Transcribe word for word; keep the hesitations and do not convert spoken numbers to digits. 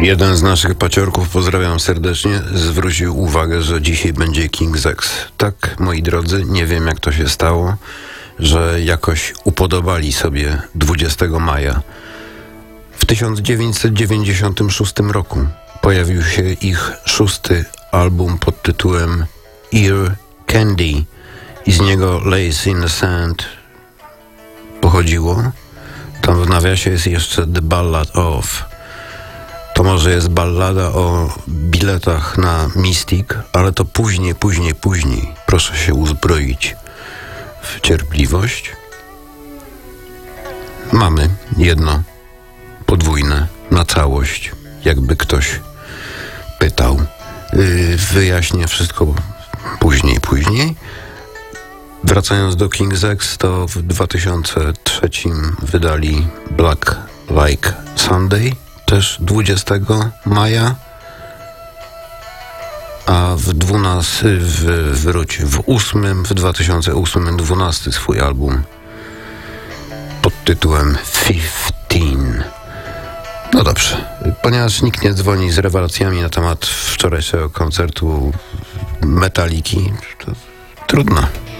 Jeden z naszych paciorków, pozdrawiam serdecznie, zwrócił uwagę, że dzisiaj będzie King's X. Tak, moi drodzy, nie wiem jak to się stało, że jakoś upodobali sobie dwudziestego maja. W tysiąc dziewięćset dziewięćdziesiątym szóstym roku pojawił się ich szósty album pod tytułem Ear Candy i z niego Lace in the Sand pochodziło. Tam w nawiasie jest jeszcze The Ballad of. To może jest ballada o biletach na Mystic, ale to później, później, później. Proszę się uzbroić w cierpliwość. Mamy jedno podwójne na całość, jakby ktoś pytał. Yy, wyjaśnię wszystko później, później. Wracając do King's X, to w dwa tysiące trzecim wydali Black Like Sunday, też dwudziestego maja, a w dwunastym, w, wróć, w ósmym, w dwa tysiące ósmym, dwunasty swój album pod tytułem Fifteen. No dobrze, ponieważ nikt nie dzwoni z rewelacjami na temat wczorajszego koncertu Metaliki, to trudno.